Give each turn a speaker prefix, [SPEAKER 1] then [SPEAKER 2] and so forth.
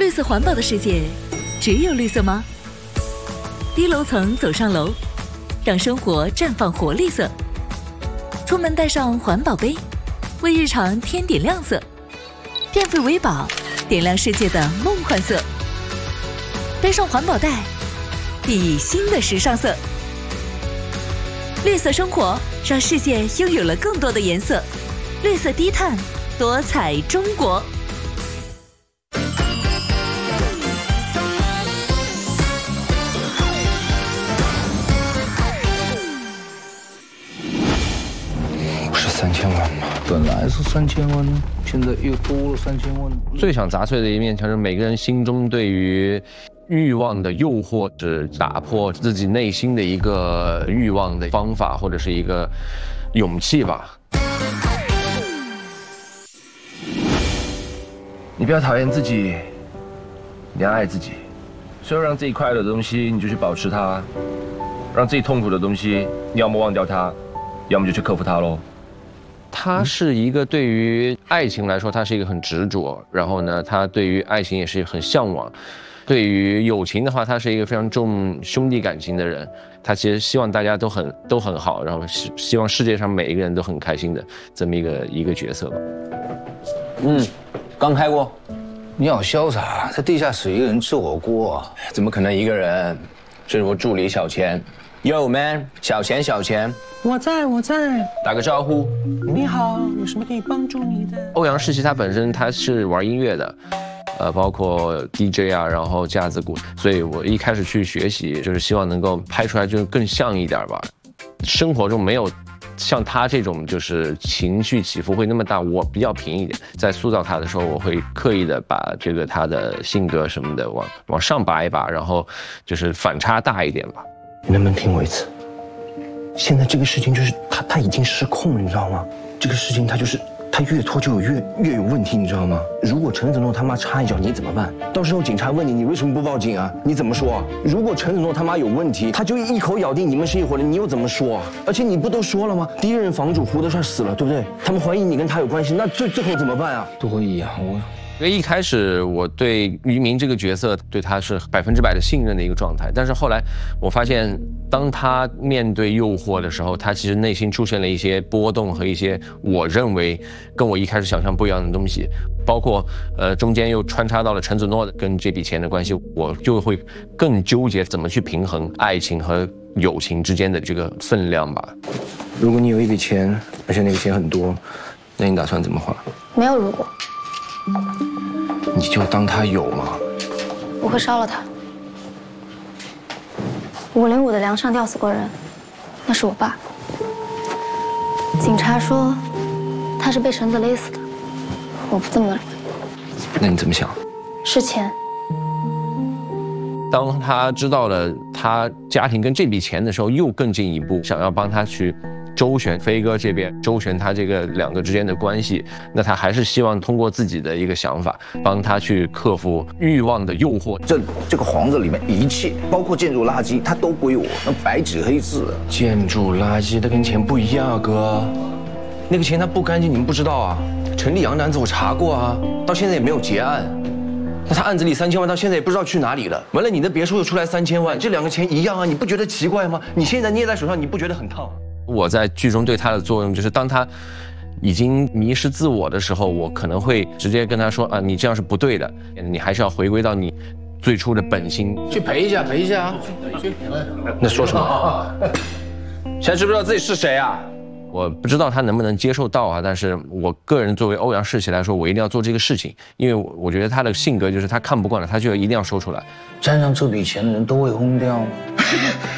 [SPEAKER 1] 绿色环保的世界，只有绿色吗？低楼层走上楼，让生活绽放活力色。出门带上环保杯，为日常添点亮色。变废为宝，点亮世界的梦幻色。背上环保袋，熠熠新的时尚色。绿色生活，让世界拥有了更多的颜色。绿色低碳，多彩中国。
[SPEAKER 2] 不是3000万吗？本来是3000万，现在又多了3000万。
[SPEAKER 3] 最想砸碎的一面墙是每个人心中对于欲望的诱惑，是打破自己内心的一个欲望的方法，或者是一个勇气吧。
[SPEAKER 2] 你不要讨厌自己，你要爱自己。所有让自己快乐的东西，你就去保持它；让自己痛苦的东西，你要么忘掉它，要么就去克服它喽。
[SPEAKER 3] 他是一个对于爱情来说，他是一个很执着，然后呢，他对于爱情也是很向往。对于友情的话，他是一个非常重兄弟感情的人。他其实希望大家都很好，然后希望世界上每一个人都很开心的这么一个角色吧。
[SPEAKER 4] 刚开过。
[SPEAKER 2] 你好潇洒，在地下室一个人吃火锅，
[SPEAKER 4] 怎么可能一个人？这是我助理小钱。Yo man， 小钱，
[SPEAKER 5] 我在，
[SPEAKER 4] 打个招呼。
[SPEAKER 5] 你好，有什么可以帮助你的？
[SPEAKER 3] 欧阳世奇他本身他是玩音乐的，包括 DJ 啊，然后架子鼓，所以我一开始去学习，就是希望能够拍出来就更像一点吧。生活中没有像他这种就是情绪起伏会那么大，我比较平一点。在塑造他的时候，我会刻意的把这个他的性格什么的往上拔一拔，然后就是反差大一点吧。
[SPEAKER 6] 你能不能听我一次？现在这个事情就是他已经失控了，你知道吗？这个事情他越拖就越有问题，你知道吗？如果陈子诺他妈插一脚，你怎么办？到时候警察问你为什么不报警啊？你怎么说啊？如果陈子诺他妈有问题，他就一口咬定你们是一伙人，你又怎么说啊？而且你不都说了吗？第一任房主胡德帅死了，对不对？他们怀疑你跟他有关系，那最后怎么办啊？
[SPEAKER 2] 对呀，
[SPEAKER 3] 因为一开始我对于明这个角色对他是100%的信任的一个状态，但是后来我发现，当他面对诱惑的时候，他其实内心出现了一些波动和一些我认为跟我一开始想象不一样的东西，包括中间又穿插到了陈子诺跟这笔钱的关系，我就会更纠结怎么去平衡爱情和友情之间的这个分量吧。
[SPEAKER 6] 如果你有一笔钱，而且那个钱很多，那你打算怎么花？
[SPEAKER 7] 没有如果。
[SPEAKER 6] 你就当他有嘛。
[SPEAKER 7] 我会烧了他。505的梁上吊死过人，那是我爸。警察说他是被绳子勒死的，我不这么认为。
[SPEAKER 6] 那你怎么想？
[SPEAKER 7] 是钱。
[SPEAKER 3] 当他知道了他家庭跟这笔钱的时候，又更进一步想要帮他去周旋飞哥这边，周旋他这个两个之间的关系，那他还是希望通过自己的一个想法，帮他去克服欲望的诱惑。
[SPEAKER 8] 这个房子里面一切，包括建筑垃圾，它都归我，那白纸黑字。
[SPEAKER 6] 建筑垃圾它跟钱不一样啊，哥。那个钱它不干净，你们不知道啊？陈立阳的案子我查过啊，到现在也没有结案。那他案子里3000万到现在也不知道去哪里了。完了，你的别墅又出来3000万，这两个钱一样啊，你不觉得奇怪吗？你现在捏在手上，你不觉得很烫？
[SPEAKER 3] 我在剧中对他的作用就是，当他已经迷失自我的时候，我可能会直接跟他说啊，你这样是不对的，你还是要回归到你最初的本心。
[SPEAKER 4] 去陪一下啊！
[SPEAKER 6] 那说什么？
[SPEAKER 4] 现在知不知道自己是谁啊？
[SPEAKER 3] 我不知道他能不能接受到啊，但是我个人作为欧阳世奇来说，我一定要做这个事情，因为我觉得他的性格就是他看不惯了，他就一定要说出来。
[SPEAKER 8] 沾上这笔钱的人都会轰掉吗？